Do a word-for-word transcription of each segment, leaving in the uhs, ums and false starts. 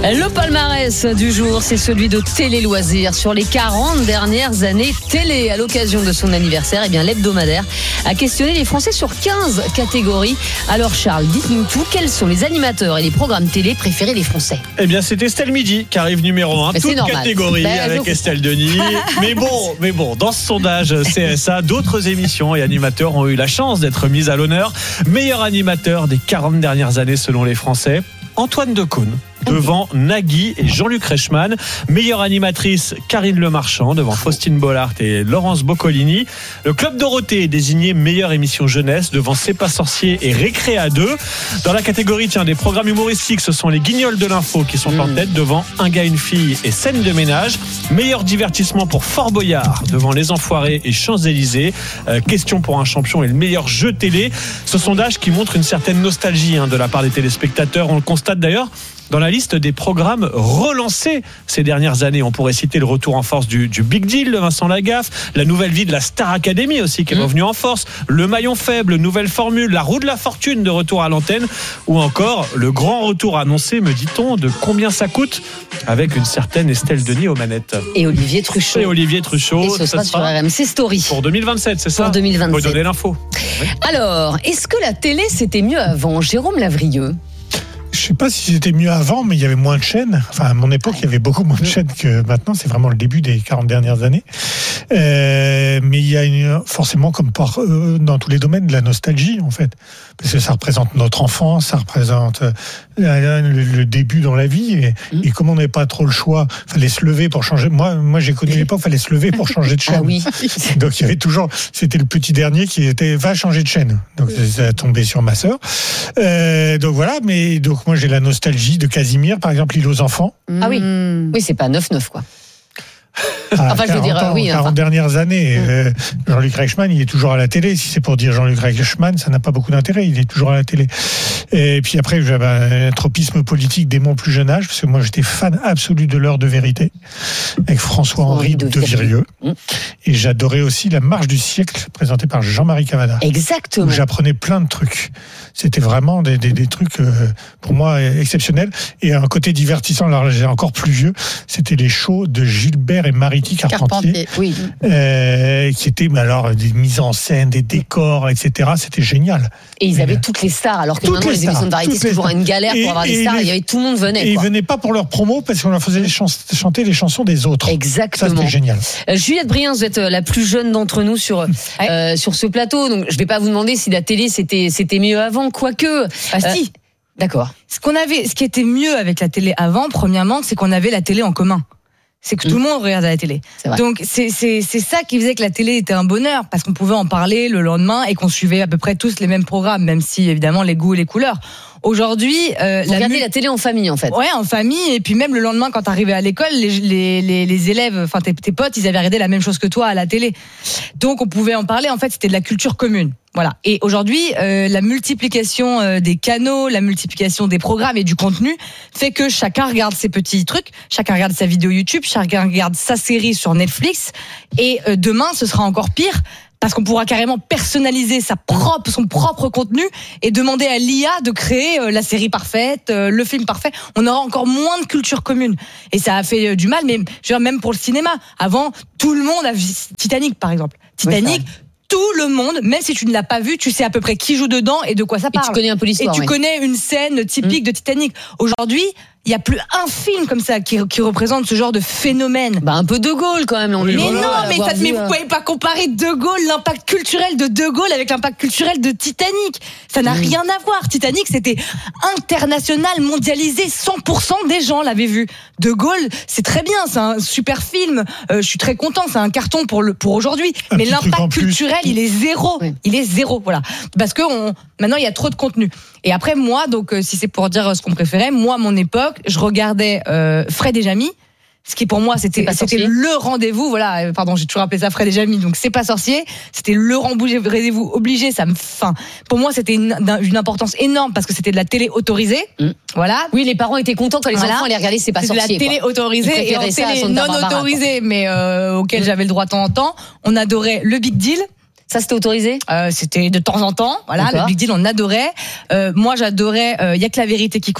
Le palmarès du jour, c'est celui de Télé Loisirs. Sur les quarante dernières années télé, à l'occasion de son anniversaire, eh bien, l'hebdomadaire a questionné les Français sur quinze catégories. Alors Charles, dites-nous tout, quels sont les animateurs et les programmes télé préférés des Français? Eh bien, c'est Estelle Midi qui arrive numéro un, toute catégorie ben, avec je... Estelle Denis. mais bon, mais bon, dans ce sondage C S A, d'autres émissions et animateurs ont eu la chance d'être mis à l'honneur. Meilleur animateur des quarante dernières années selon les Français, Antoine Decaune, devant Nagui et Jean-Luc Reichmann. Meilleure animatrice, Karine Le Marchand, devant Faustine Bollard et Laurence Boccolini. Le Club Dorothée est désigné meilleure émission jeunesse, devant C'est pas sorcier et Récré à deux. Dans la catégorie tiens, des programmes humoristiques, ce sont les Guignols de l'info qui sont mmh. en tête, devant Un gars, une fille et Scène de ménage. Meilleur divertissement pour Fort Boyard, devant Les Enfoirés et Champs-Élysées. Euh, question pour un champion et le meilleur jeu télé. Ce sondage qui montre une certaine nostalgie hein, de la part des téléspectateurs. On le constate d'ailleurs dans la liste des programmes relancés ces dernières années. On pourrait citer le retour en force du, du Big Deal de Vincent Lagaffe, la nouvelle vie de la Star Academy aussi qui est mmh. revenue en force, le maillon faible, nouvelle formule, la roue de la fortune de retour à l'antenne, ou encore le grand retour annoncé, me dit-on, de Combien ça coûte, avec une certaine Estelle Denis aux manettes. Et Olivier Truchot. Et Olivier Truchot. Et ce sera sur R M C Story. Pour deux mille vingt-sept, c'est ça? Pour deux mille vingt-sept. Faut donner l'info. Oui. Alors, est-ce que la télé c'était mieux avant? Jérôme Lavrieux. Je ne sais pas si c'était mieux avant, mais il y avait moins de chaînes. Enfin, à mon époque, il y avait beaucoup moins de chaînes que maintenant. C'est vraiment le début des quarante dernières années. Euh, mais il y a une, forcément, comme par, euh, dans tous les domaines, de la nostalgie, en fait. Parce que ça représente notre enfance, ça représente euh, le, le début dans la vie. Et, mmh. et comme on n'avait pas trop le choix, il fallait se lever pour changer. Moi, moi j'ai connu l'époque, il fallait se lever pour changer de chaîne. Ah oui. Donc, il y avait toujours... C'était le petit dernier qui était « va changer de chaîne ». Donc, ça a tombé sur ma sœur. Euh, donc, voilà. Mais donc, moi, j'ai la nostalgie de Casimir, par exemple, L'île aux enfants. Ah oui, oui, c'est pas neuf neuf, quoi. Ah, enfin, je veux dire, ans, oui. quarante enfin. dernières années. Mmh. Euh, Jean-Luc Reichmann, il est toujours à la télé. Si c'est pour dire Jean-Luc Reichmann, ça n'a pas beaucoup d'intérêt. Il est toujours à la télé. Et puis après, j'avais un tropisme politique dès mon plus jeune âge, parce que moi, j'étais fan absolu de L'heure de vérité, avec François-Henri de, de Virieux. Mmh. Et j'adorais aussi La marche du siècle, présentée par Jean-Marie Cavada. Exactement. Où j'apprenais plein de trucs. C'était vraiment des, des, des trucs, euh, pour moi, exceptionnels. Et un côté divertissant, alors j'ai encore plus vieux, c'était les shows de Gilbert et Mariti Carpentier. Carpentier oui. Euh, qui étaient, mais alors, des mises en scène, des décors, et cetera. C'était génial. Et ils avaient et, toutes les stars, alors que maintenant, les, les émissions de variété, c'est toujours une galère et, pour avoir des stars. Les, il y avait, tout le monde venait. Et quoi. ils venaient pas pour leur promo, parce qu'on leur faisait les chans- chanter les chansons des autres. Exactement. Ça, c'était génial. Euh, Juliette Briens, vous êtes la plus jeune d'entre nous sur, ouais. euh, sur ce plateau. Donc, je vais pas vous demander si la télé, c'était, c'était mieux avant, quoique. Ah si. Euh, D'accord. Ce qu'on avait, ce qui était mieux avec la télé avant, premièrement, c'est qu'on avait la télé en commun. C'est que mmh. tout le monde regardait la télé. C'est vrai. Donc c'est c'est c'est ça qui faisait que la télé était un bonheur, parce qu'on pouvait en parler le lendemain et qu'on suivait à peu près tous les mêmes programmes, même si évidemment les goûts et les couleurs. Aujourd'hui, euh, vous la regardez mu- la télé en famille en fait. Ouais, en famille, et puis même le lendemain quand t'arrivais à l'école, les les les, les élèves, enfin tes, tes potes, ils avaient regardé la même chose que toi à la télé. Donc on pouvait en parler. En fait, c'était de la culture commune. Voilà. Et aujourd'hui, euh, la multiplication euh, des canaux, la multiplication des programmes et du contenu fait que chacun regarde ses petits trucs, chacun regarde sa vidéo YouTube, chacun regarde sa série sur Netflix. Et euh, demain, ce sera encore pire, parce qu'on pourra carrément personnaliser sa propre, son propre contenu et demander à l'I A de créer euh, la série parfaite, euh, le film parfait. On aura encore moins de culture commune. Et ça a fait euh, du mal, mais je veux dire, même pour le cinéma. Avant, tout le monde a vu Titanic, par exemple. Titanic... Oui, tout le monde, même si tu ne l'as pas vu, tu sais à peu près qui joue dedans et de quoi ça parle. Et tu connais un peu l'histoire. Et tu oui. connais une scène typique mmh. de Titanic. Aujourd'hui, il n'y a plus un film comme ça qui, qui représente ce genre de phénomène. Bah un peu De Gaulle quand même. On mais voilà, non, mais, ça, mais vous ne pouvez pas comparer De Gaulle, l'impact culturel de De Gaulle avec l'impact culturel de Titanic. Ça n'a mmh. rien à voir. Titanic, c'était international, mondialisé. cent pour cent des gens l'avaient vu. De Gaulle, c'est très bien, c'est un super film. Euh, je suis très content, c'est un carton pour, le, pour aujourd'hui. Un mais l'impact culturel, il est zéro. Oui. Il est zéro, voilà. Parce que on, maintenant, il y a trop de contenu. Et après, moi, donc, euh, si c'est pour dire ce qu'on préférait, moi, à mon époque, je regardais euh, Fred et Jamy, ce qui pour moi c'était c'était le rendez-vous. Voilà, pardon, j'ai toujours appelé ça Fred et Jamy, donc c'est pas sorcier. C'était le rendez-vous obligé. Ça me, enfin, pour moi c'était une, une importance énorme parce que c'était de la télé autorisée. Mmh. Voilà. Oui, les parents étaient contents quand les voilà. enfants allaient regarder C'est pas sorcier. C'est de la télé quoi. autorisée et en télé non autorisée, mais euh, auquel mmh. j'avais le droit de temps en temps. On adorait le Big Deal. Ça, c'était autorisé ? euh, C'était de temps en temps. Voilà, D'accord. Le Big Deal, on adorait. Euh, moi, j'adorais. Il euh, y a que la vérité qui compte.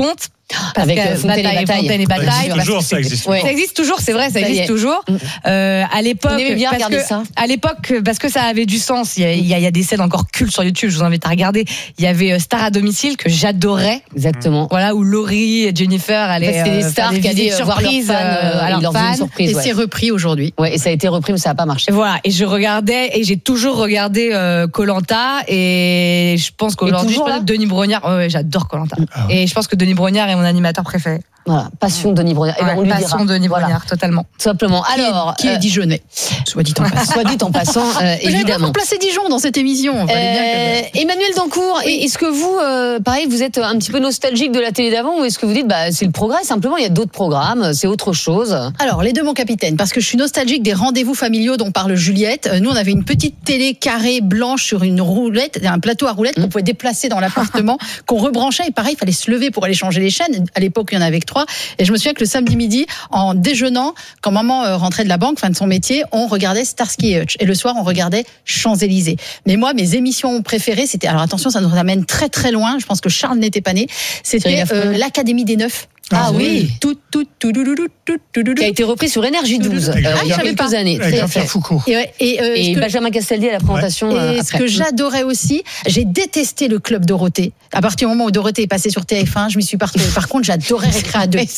Parce avec que Fontaine et Bataille. Fontaine et Bataille. Ça existe toujours, ça existe. Ouais. Ça existe toujours, c'est vrai, ça, ça existe toujours. Euh, à l'époque, on aimait bien parce regarder que, ça. À l'époque, parce que ça avait du sens. Il y a, il y a, il y a des scènes encore cultes sur YouTube. Je vous invite à regarder. Il y avait Star à domicile que j'adorais. Exactement. Voilà, où Laurie et Jennifer allaient. C'était des stars qui allaient voir leurs fans, euh, à leurs fans. Surprise, et ouais. c'est repris aujourd'hui. Ouais, et ça a été repris, mais ça n'a pas marché. Et voilà. Et je regardais, et j'ai toujours regardé Koh-Lanta, euh, et je pense qu'aujourd'hui, je pense que Denis Brognard. Ouais, ouais, j'adore Koh-Lanta. Ah ouais. Et je pense que Denis Brognard est mon animateur préféré. Voilà, passion Denis Brognard. Ouais, eh ben, on lui passion dira. Denis Brognard, voilà. Totalement. Tout simplement. Alors, qui est, qui est Dijonnais, soit dit en passant. Soit dit en passant, euh, évidemment. J'avais pas placé Dijon dans cette émission. Euh, que... Emmanuel Dancourt, oui. Est-ce que vous, euh, pareil, vous êtes un petit peu nostalgique de la télé d'avant, ou est-ce que vous dites, bah, c'est le progrès, simplement, il y a d'autres programmes, c'est autre chose? Alors, les deux, mon capitaine, parce que je suis nostalgique des rendez-vous familiaux dont parle Juliette. Nous, on avait une petite télé carrée blanche sur une roulette, un plateau à roulettes mmh. qu'on pouvait déplacer dans l'appartement, qu'on rebranchait, et pareil, il fallait se lever pour aller changer les chaînes. À l'époque, il y en avait que trois. Et je me souviens que le samedi midi, en déjeunant, quand maman rentrait de la banque, fin de son métier, on regardait Starsky et Hutch. Et le soir, on regardait Champs-Élysées. Mais moi, mes émissions préférées, c'était, alors attention, ça nous amène très très loin, je pense que Charles n'était pas né, c'était euh, l'Académie des Neufs. Ah, ah oui, tout, tout, tout, tout, tout, tout, tout, tout, qui a été repris sur Énergie douze euh, il y a quelques années. Avec Jean-Pierre Foucault. Et, et, euh, et que, Benjamin Castaldi à la présentation. Ouais. Et euh, ce que j'adorais aussi, j'ai détesté le Club Dorothée. À partir du moment où Dorothée est passée sur T F un, je m'y suis partie. Par contre, j'adorais Récréa deux.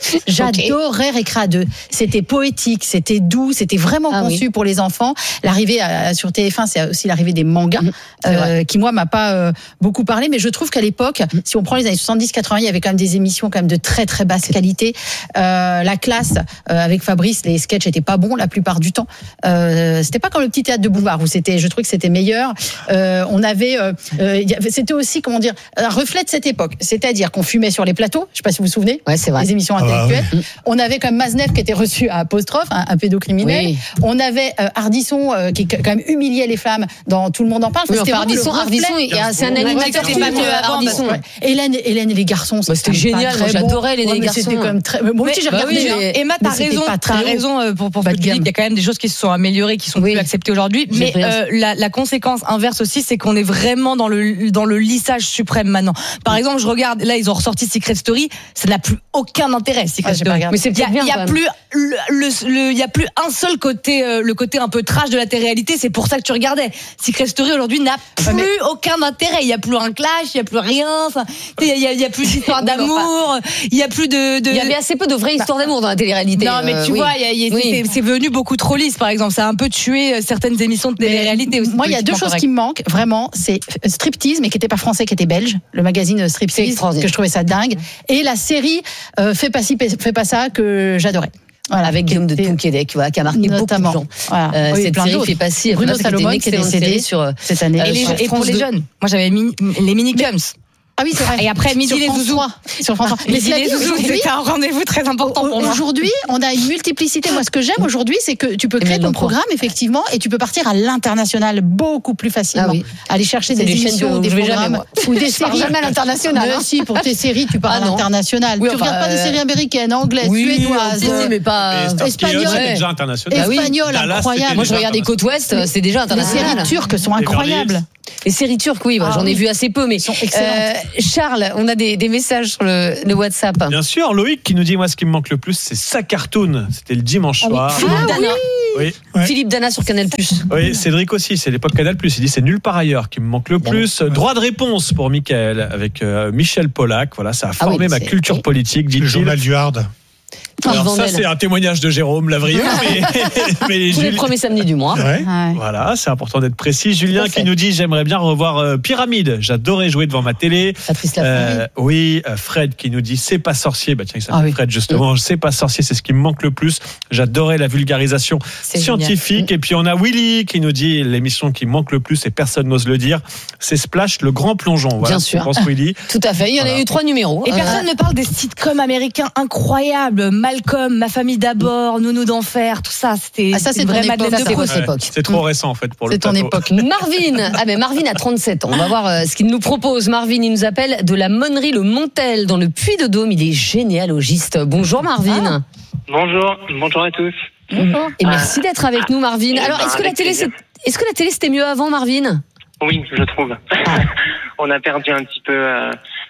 J'adorais Récréa deux. C'était poétique, c'était doux, c'était vraiment ah, conçu oui. pour les enfants. L'arrivée à, sur T F un, c'est aussi l'arrivée des mangas, mmh, euh, qui moi m'a pas euh, beaucoup parlé, mais je trouve qu'à l'époque, mmh. si on prend les années soixante-dix quatre-vingts, il y avait quand même des émissions quand même de très très basse qualité. Euh, la classe euh, avec Fabrice, les sketchs étaient pas bons la plupart du temps. Euh, c'était pas comme le petit théâtre de Bouvard où c'était, je trouvais que c'était meilleur. Euh, on avait, euh, euh, c'était aussi comment dire, un reflet de cette époque. C'est-à-dire qu'on fumait sur les plateaux. Je sais pas si vous vous souvenez. Ouais, c'est vrai. Les émissions intellectuelles. Ah, oui. On avait comme Maznev qui était reçu à apostrophe, un, un pédocriminel. Oui. On avait euh, Ardisson euh, qui quand même humiliait les femmes dans Tout le monde en parle. Oui, enfin, Ardisson, Ardisson, c'est un animateur qui pas mieux avant. Hélène, Hélène et les garçons. C'était génial. Moi, j'adorais Hélène et les garçons. Comme très... Moi aussi, j'ai regardé. Bah oui, mais... Emma, t'as raison. T'as raison pour pour il y a quand même des choses qui se sont améliorées, qui sont oui. plus acceptées aujourd'hui. Mais euh, la, la conséquence inverse aussi, c'est qu'on est vraiment dans le dans le lissage suprême maintenant. Par oui. exemple, je regarde. Là, ils ont ressorti Secret Story. Ça n'a plus aucun intérêt. Secret ah, Story. Mais c'est bien. Il y a, y a plus le, le, il y a plus un seul côté, euh, le côté un peu trash de la télé-réalité. C'est pour ça que tu regardais. Secret Story aujourd'hui n'a plus mais... aucun intérêt. Il y a plus un clash. Il y a plus rien. Enfin, il y a, il y a plus d'histoire d'amour. Il y a plus de, de. Il y avait assez peu de vraies histoires d'amour dans la télé-réalité. Non, mais tu euh, vois, oui. y a, y a, oui. c'est, c'est venu beaucoup trop lisse, par exemple. Ça a un peu tué certaines émissions de télé-réalité aussi. Moi, il y a deux choses correct. qui me manquent, vraiment. C'est Striptease, mais qui n'était pas français, qui était belge. Le magazine Striptease, que je trouvais ça dingue. Et la série euh, Fais pas ci, fais pas ça, que j'adorais. Voilà, avec Guillaume de Tonquédec, voilà, qui a marqué notamment beaucoup de gens. Voilà. Euh, oui, cette plein série d'autres. fait passer. Bruno Salomon, qui était décédé sur cette année. Et, les, et pour les jeunes, moi j'avais mini, les mini-cums. Ah oui, c'est vrai. Et après, Midi les Zouzous. Sur France trois. Mais les Zouzous, c'était un rendez-vous très important pour moi. Aujourd'hui, on a une multiplicité. Moi, ce que j'aime aujourd'hui, c'est que tu peux créer ton programme, effectivement, et tu peux partir à l'international beaucoup plus facilement. Ah oui. Aller chercher des, des émissions ou des programmes ou des séries. Jamais à l'international. Mais si, pour tes séries, tu pars à l'international. Tu regardes pas des séries américaines, anglaises, suédoises. mais pas espagnoles. C'est déjà international. Espagnol, incroyable. Moi, je regarde des Côtes Ouest, c'est déjà international. Les séries turques sont incroyables. Les séries turques, oui, bah, ah, j'en ai oui. vu assez peu, mais Ils sont excellentes. Euh, Charles, on a des, des messages sur le, le WhatsApp. Bien sûr, Loïc qui nous dit moi ce qui me manque le plus, c'est sa cartoon. C'était le dimanche ah, soir. Philippe ah, Dana. Oui. Ouais. Philippe Dana sur Canal+. Oui, Cédric aussi, c'est l'époque Canal+. Il dit c'est nulle part ailleurs qui me manque le plus. Ouais. Droit de réponse pour Mickaël avec euh, Michel Pollack. Voilà, ça a formé ah oui, ma culture oui. politique. Dit-il. Le journal du Hard. Alors ça c'est un témoignage de Jérôme Lavrieux, mais, mais tous les premiers samedis du mois. Ouais. Ouais. Voilà, c'est important d'être précis. Julien qui nous dit j'aimerais bien revoir euh, Pyramide. J'adorais jouer devant ma télé. Patrice Laffont. Euh, oui, euh, Fred qui nous dit c'est pas sorcier. Bah tiens, il s'appelle ah, oui. Fred justement. Mmh. C'est pas sorcier, c'est ce qui me manque le plus. J'adorais la vulgarisation c'est scientifique. Mmh. Et puis on a Willy qui nous dit l'émission qui manque le plus et personne n'ose le dire, c'est Splash, le grand plongeon. Voilà, bien sûr. Pense Willy. Tout à fait. Il y en voilà. a eu trois numéros. Et euh... personne ne parle des sitcoms américains incroyables. Malcolm, Ma famille d'abord, Nounou d'enfer, tout ça, c'était ah, ça, c'est une vraie Madeleine de Proust. Ouais, c'est trop récent en fait pour c'est le ton plateau. époque. Marvin, ah mais Marvin a trente-sept ans. On va voir euh, ce qu'il nous propose. Marvin, il nous appelle de la Monnerie le Montel dans le Puy-de-Dôme. Il est généalogiste. Bonjour Marvin. Ah. Bonjour, bonjour à tous. Bonjour. Et merci d'être avec nous Marvin. Alors est-ce que la télé, c'est... est-ce que la télé c'était mieux avant Marvin ? Oui, je trouve. Ah. On a perdu un petit peu. Euh...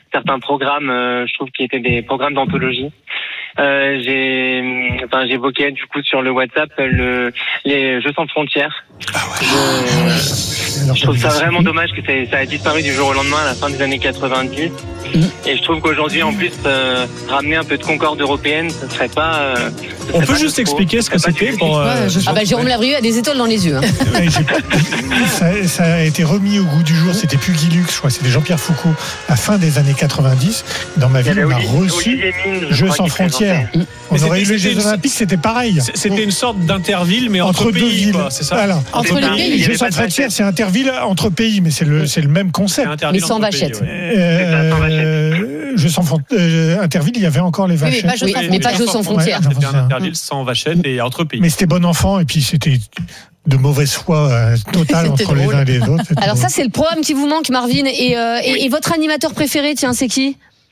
certains programmes, euh, je trouve, qui étaient des programmes d'anthologie. Euh, j'ai, enfin, j'évoquais du coup sur le WhatsApp le, les Jeux sans frontières. Ah ouais. Je, je trouve ça vraiment dommage que ça, ça a disparu du jour au lendemain à la fin des années quatre-vingt-dix. Mmh. Et je trouve qu'aujourd'hui, en plus, euh, ramener un peu de concorde européenne, ce serait pas. Euh, ce On serait peut pas juste trop, expliquer ce que c'était pour. Euh, ah bah Jérôme Lavrieux a des étoiles dans les yeux. Hein. ça, ça a été remis au goût du jour. C'était plus Guy Lux, je crois, c'était Jean-Pierre Foucault. À la fin des années quatre-vingt-dix, dans ma ville, on a reçu Jeux sans frontières. Mmh. On mais aurait eu les Jeux une... Olympiques, c'était pareil. C'était une sorte d'interville, mais entre, entre pays, deux villes. Quoi, c'est ça. Alors, entre, entre les pays. Les Jeux sans frontières, c'est interville entre pays, mais c'est le, c'est le même concept. Mais sans vachettes. Euh, Jeux sans frontières, interville, il y avait encore les vachettes. Oui, mais pas Jeux sans frontières. C'était un interville sans vachettes et entre pays. Mais c'était bon enfant, et puis c'était de mauvaise foi euh, totale entre drôle. les uns et les autres. Alors drôle. Ça, c'est le programme qui vous manque, Marvin. Et, euh, et, oui. et votre animateur préféré, tiens, c'est qui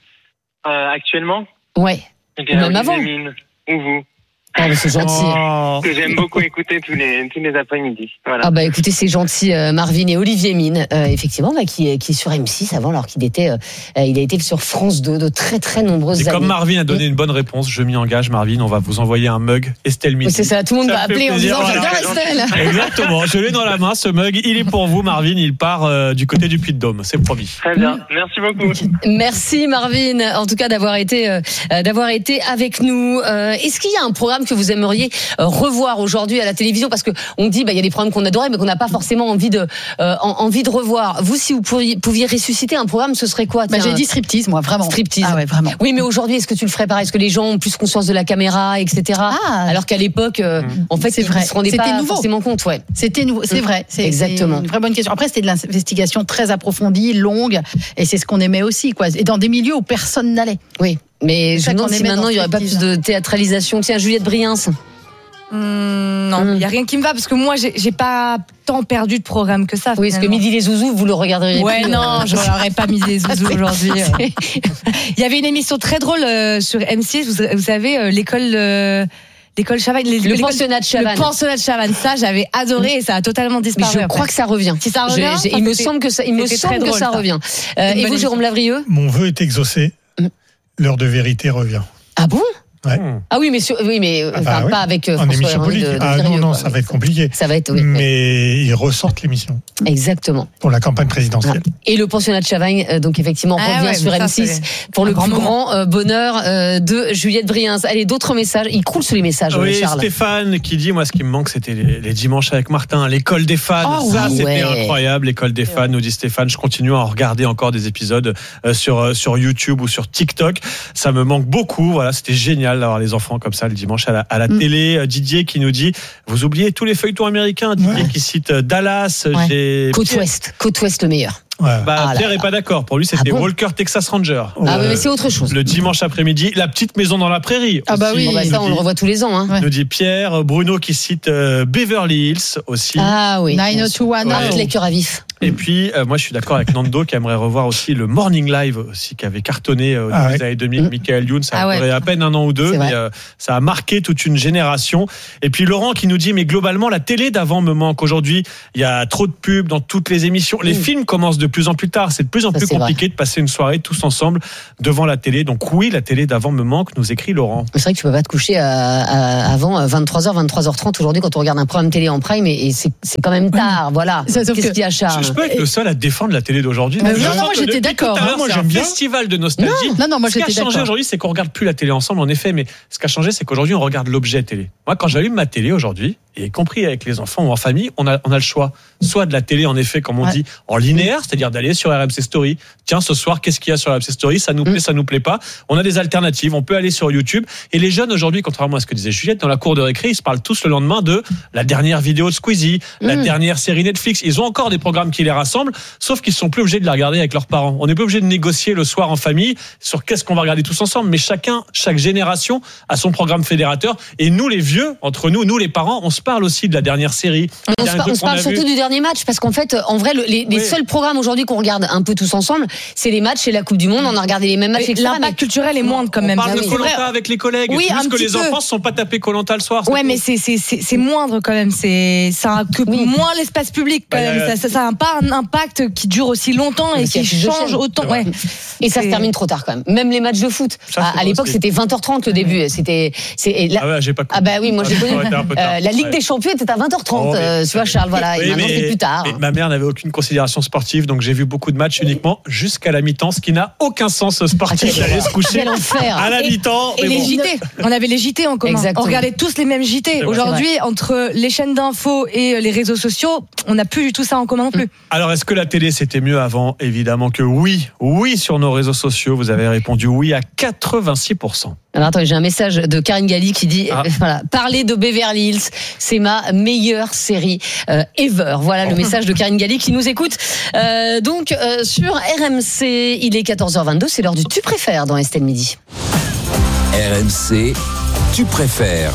euh, Actuellement Ouais. Même avant. Ou vous. Ah, mais c'est gentil. Oh. Que j'aime beaucoup écouter tous les, tous les après-midi. Voilà. Ah, bah écoutez, c'est gentil, euh, Marvin et Olivier Mine, euh, effectivement, bah, qui, qui est sur M six avant, alors qu'il était, euh, il a été sur France deux de très très nombreuses et années. Et comme Marvin a donné une bonne réponse, je m'y engage, Marvin, on va vous envoyer un mug Estelle Midi. C'est ça, tout le monde ça va appeler en disant j'adore Estelle. Exactement, je l'ai dans la main, ce mug, il est pour vous, Marvin, il part euh, du côté du Puy-de-Dôme, c'est promis. Très bien, merci beaucoup. Merci Marvin, en tout cas d'avoir été, euh, d'avoir été avec nous. Euh, est-ce qu'il y a un programme que vous aimeriez revoir aujourd'hui à la télévision, parce que on dit bah il y a des programmes qu'on adorait mais qu'on n'a pas forcément envie de euh, envie de revoir. Vous, si vous pourriez, pouviez ressusciter un programme, ce serait quoi? Bah, j'ai dit striptease, moi, vraiment. Striptease. Ah ouais, vraiment. Oui, mais aujourd'hui, est-ce que tu le ferais pareil? Est-ce que les gens ont plus conscience de la caméra, et cetera. Ah. Alors qu'à l'époque, euh, mmh. en fait, c'est vrai. Ils se rendaient c'était pas nouveau. forcément compte, ouais. C'était nouveau, c'est mmh. vrai. C'est, exactement. C'est une vraie bonne question. Après, c'était de l'investigation très approfondie, longue, et c'est ce qu'on aimait aussi, quoi. Et dans des milieux où personne n'allait. Oui. Mais je me demande si maintenant il n'y aurait pas plus de théâtralisation. Tiens, Juliette Briens. Mmh, non, il mmh. n'y a rien qui me va parce que moi, j'ai, j'ai pas tant perdu de programme que ça. Oui, parce que Midi les Zouzous, vous le regarderiez ouais, plus. Ouais, non, euh... je n'aurais pas Midi les Zouzous aujourd'hui. Il y avait une émission très drôle euh, sur M six, vous, vous savez, euh, l'école. Euh, L'école Chavannes, le l'école, pensionnat de Chavannes. Le pensionnat de Chavannes, ça j'avais adoré et ça a totalement disparu. Mais je crois que ça revient. Si ça revient, je, je, ça il me semble que ça, il me semble que ça, ça revient. Euh, et vous, Jérôme Lavrieux? Mon vœu est exaucé. Mm. L'heure de vérité revient. Ah bon? Ouais. Ah oui, mais sur, oui, mais ah bah, ouais. pas avec euh, en émission politique. De, de ah Virieux, non, non, quoi. Ça va être compliqué. Ça va être. Oui, mais oui. Ils ressortent l'émission. Exactement. Pour la campagne présidentielle. Ah. Et le pensionnat de Chavannes, euh, donc effectivement, ah revient ouais, sur M six ça, pour le plus grand euh, bonheur euh, de Juliette Briens. Allez, d'autres messages. Il croule sous les messages. Oui, Charles. Stéphane qui dit, moi, ce qui me manque, c'était les, les dimanches avec Martin, l'école des fans. Oh, ça, oui, c'était ouais. incroyable. L'école des fans, nous dit Stéphane. Je continue à en regarder encore des épisodes euh, sur euh, sur YouTube ou sur TikTok. Ça me manque beaucoup. Voilà, c'était génial d'avoir les enfants comme ça le dimanche à la, à la mm. télé. Didier qui nous dit, vous oubliez tous les feuilletons américains. Didier ouais. qui cite Dallas. Ouais. J'ai... Côte Ouest, Côte Ouest le meilleur. Ouais. Bah, ah Pierre est pas d'accord. Pour lui, c'était ah bon Walker Texas Ranger. Ah euh, mais c'est autre chose. Le dimanche après-midi, la petite maison dans la prairie. Ah bah oui, bon, bah, ça on dit, le revoit tous les ans. Hein. Ouais. Nous dit Pierre. Bruno qui cite euh, Beverly Hills aussi. Ah oui. neuf oh deux one oh. Ouais. Les cœurs à vif. Et puis, euh, moi, je suis d'accord avec Nando qui aimerait revoir aussi le Morning Live aussi, qui avait cartonné euh, au ah début ouais. des années deux mille. Mmh. Michael Youn, ça a ah duré ouais. à peine un an ou deux, c'est mais euh, ça a marqué toute une génération. Et puis Laurent qui nous dit, mais globalement, la télé d'avant me manque. Aujourd'hui, il y a trop de pubs dans toutes les émissions. Les mmh. films commencent de plus en plus tard. C'est de plus en ça, plus compliqué vrai. de passer une soirée tous ensemble devant la télé. Donc oui, la télé d'avant me manque, nous écrit Laurent. C'est vrai que tu peux pas te coucher à, à, avant vingt-trois heures, vingt-trois heures trente aujourd'hui quand on regarde un programme télé en prime et, et c'est, c'est quand même tard. Mmh. Voilà. Ça, Qu'est-ce qu'il y a, Charles? Je, je peux être et... le seul à défendre la télé d'aujourd'hui. Mais non, non, moi j'étais d'accord. Hein, moi, c'est j'aime un bien. Festival de nostalgie. Non, non, non moi ce qui a changé d'accord. aujourd'hui, c'est qu'on regarde plus la télé ensemble, en effet. Mais ce qui a changé, c'est qu'aujourd'hui, on regarde l'objet télé. Moi, quand j'allume ma télé aujourd'hui, et y compris avec les enfants ou en famille, on a, on a le choix. Soit de la télé, en effet, comme on ouais. dit, en linéaire, c'est-à-dire d'aller sur R M C Story. Tiens, ce soir, qu'est-ce qu'il y a sur R M C Story? Ça nous plaît, mmh. ça nous plaît pas. On a des alternatives. On peut aller sur YouTube. Et les jeunes aujourd'hui, contrairement à ce que disait Juliette, dans la cour de récré, ils se parlent tous le lendemain de la dernière vidéo de Squeezie, mmh. la dernière série Netflix. Ils ont encore des programmes qui les rassemblent, sauf qu'ils sont plus obligés de la regarder avec leurs parents. On n'est pas obligé de négocier le soir en famille sur qu'est-ce qu'on va regarder tous ensemble. Mais chacun, chaque génération a son programme fédérateur. Et nous, les vieux, entre nous, nous les parents, on se parle aussi de la dernière série. On se, par, on se parle surtout vu. du dernier match, parce qu'en fait, en vrai, le, les, les oui. seuls programmes aujourd'hui qu'on regarde un peu tous ensemble, c'est les matchs et la Coupe du Monde. On a regardé les mêmes matchs. L'impact mais... culturel est moindre quand même. On parle ah, de Koh-Lanta avec les collègues. Oui, juste que les peu. enfants ne sont pas tapés Koh-Lanta le soir. Ouais, mais c'est, c'est, c'est, c'est moindre quand même. C'est, ça que oui. moins l'espace public quand même. Ça, ça, ça a pas un impact qui dure aussi longtemps et qui change autant. Ouais. Et ça se termine trop tard quand même. Même les matchs de foot. À l'époque, c'était vingt heures trente le début. C'était. Ah ouais, j'ai pas. Ah bah oui, moi j'ai connu. La Ligue des Champions était à vingt heures trente. Tu vois, Charles, voilà. Et maintenant c'est plus tard. Ma mère n'avait aucune considération sportive, donc j'ai vu beaucoup de matchs uniquement jusqu'à la mi-temps, ce qui n'a aucun sens sportif d'aller se coucher à la mi-temps. Et les J T, on avait les J T en commun. On regardait tous les mêmes J T. Aujourd'hui, entre les chaînes d'infos et les réseaux sociaux, on n'a plus du tout ça en commun non plus. Alors, est-ce que la télé c'était mieux avant ? Évidemment que oui. Oui, sur nos réseaux sociaux, vous avez répondu oui à quatre-vingt-six pour cent. Alors attends, j'ai un message de Karine Galli qui dit ah. euh, voilà, parler de Beverly Hills, c'est ma meilleure série euh, ever. Voilà le message de Karine Galli qui nous écoute. Euh, donc euh, sur R M C, il est quatorze heures vingt-deux, c'est l'heure du Tu préfères dans Estelle Midi. R M C, Tu préfères.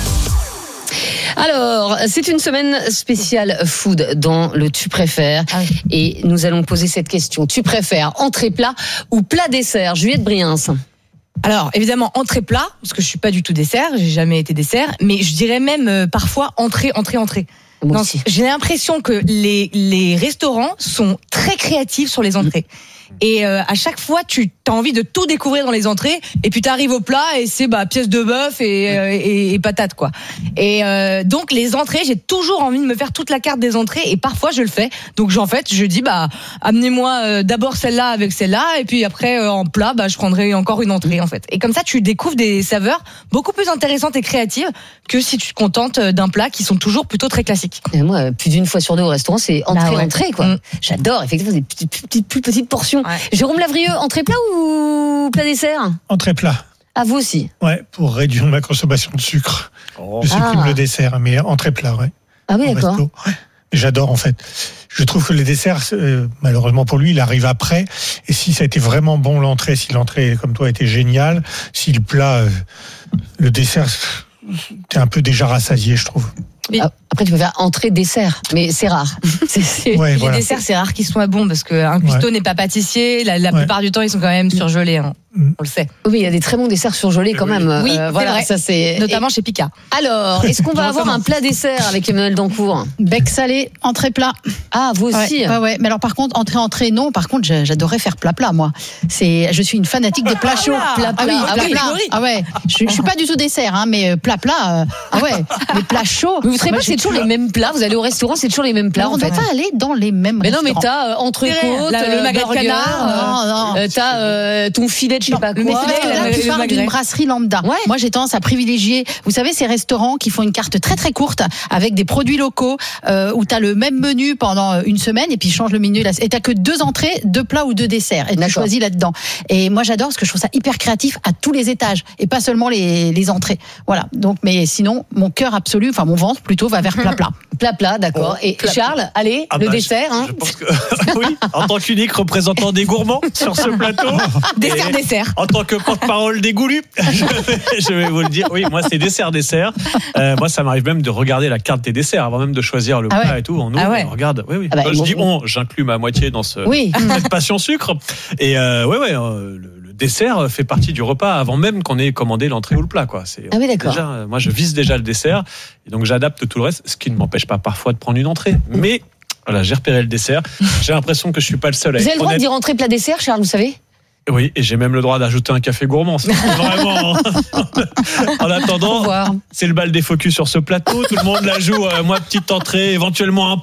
Alors, c'est une semaine spéciale food dans le Tu préfères. Ah oui. Et nous allons poser cette question. Tu préfères entrée plat ou plat dessert ? Juliette Briens. Alors, évidemment, entrée plat, parce que je suis pas du tout dessert, j'ai jamais été dessert, mais je dirais même euh, parfois entrée, entrée, entrée. Moi aussi. J'ai l'impression que les, les restaurants sont très créatifs sur les entrées. Et euh, à chaque fois, tu as envie de tout découvrir dans les entrées, et puis tu arrives au plat et c'est bah pièce de bœuf et, euh, et, et patate quoi. Et euh, donc les entrées, j'ai toujours envie de me faire toute la carte des entrées, et parfois je le fais. Donc en fait, je dis bah amenez-moi euh, d'abord celle-là avec celle-là, et puis après euh, en plat, bah je prendrai encore une entrée en fait. Et comme ça, tu découvres des saveurs beaucoup plus intéressantes et créatives que si tu te contentes d'un plat qui sont toujours plutôt très classiques. Et moi, plus d'une fois sur deux au restaurant, c'est entrée, bah ouais. entrée quoi. Mmh. J'adore effectivement des petites, petites, plus petites portions. Ouais. Jérôme Lavrieux, entrée plat ou plat dessert ? Entrée plat. À vous aussi ? Ouais, pour réduire ma consommation de sucre. Oh. Je supprime ah. le dessert, mais entrée plat, ouais. Ah oui, en d'accord. Ouais. J'adore en fait. Je trouve que les desserts, euh, malheureusement pour lui, il arrive après. Et si ça a été vraiment bon l'entrée, si l'entrée, comme toi, a été géniale, si le plat, euh, le dessert, t'es un peu déjà rassasié, je trouve. Mais après, tu peux faire entrée dessert, mais c'est rare. C'est, c'est... Ouais, les voilà. desserts, c'est rare qu'ils soient bons parce qu'un cuistot ouais. n'est pas pâtissier. La, la ouais. plupart du temps, ils sont quand même surgelés. Hein. Mm. On le sait. Oui, il y a des très bons desserts surgelés quand même. Oui, euh, c'est voilà, vrai. Ça c'est notamment et... chez Pika. Alors, est-ce qu'on va avoir un plat dessert avec Emmanuel Dancourt ? Bec salé, entrée plat. Ah, vous aussi. Ouais, ouais, ouais. Mais alors, par contre, entrée entrée non. Par contre, j'adorais faire plat plat moi. C'est, je suis une fanatique des plats chauds. Plat plat. Ah oui, ah plat oui. plat. Ah ouais. Je, je suis pas du tout dessert, hein, mais plat plat. Euh, ah ouais. Les plats chauds. Mais vous savez pas, c'est toujours les mêmes plats. Vous allez au restaurant, c'est toujours les mêmes plats. On ne doit pas aller dans les mêmes mais restaurants. Mais non, mais t'as euh, entrecôte, le magret de canard, euh, t'as euh, ton filet de je sais pas quoi. Là, tu parles d'une brasserie lambda. Ouais. Moi, j'ai tendance à privilégier, vous savez, ces restaurants qui font une carte très très courte avec des produits locaux euh, où t'as le même menu pendant une semaine et puis ils changent le menu et t'as que deux entrées, deux plats ou deux desserts et tu choisis là-dedans. Et moi, j'adore parce que je trouve ça hyper créatif à tous les étages et pas seulement les, les entrées. Voilà. Donc, mais sinon, mon cœur absolu, enfin mon ventre plutôt, va vers plat plat. Plat plat, d'accord. Et plat, Charles, plat. allez, ah le bah, dessert. Je, hein. je pense que oui, en tant qu'unique représentant des gourmands sur ce plateau. Dessert, dessert. En tant que porte-parole des goulus, je vais, je vais vous le dire. Oui, moi c'est dessert, dessert. Euh, moi, ça m'arrive même de regarder la carte des desserts avant même de choisir le plat ah ouais. et tout. On ouvre, ah ouais. on regarde. Oui, oui. Ah bah, je bon, dis on, j'inclus ma moitié dans ce oui. cette passion sucre. Et euh, ouais, ouais, euh, le, le dessert fait partie du repas avant même qu'on ait commandé l'entrée ou le plat, quoi. C'est, ah oui, d'accord. Déjà, moi, je vise déjà le dessert et donc j'adapte tout le reste, ce qui ne m'empêche pas parfois de prendre une entrée, mais voilà, j'ai repéré le dessert. J'ai l'impression que je suis pas le seul à vous être avez le droit honnête. de dire entrée plat dessert, Charles, vous savez ? Oui, et j'ai même le droit d'ajouter un café gourmand. C'est vraiment. En attendant, c'est le bal des focus sur ce plateau. Tout le monde la joue. Euh, moi, petite entrée, éventuellement un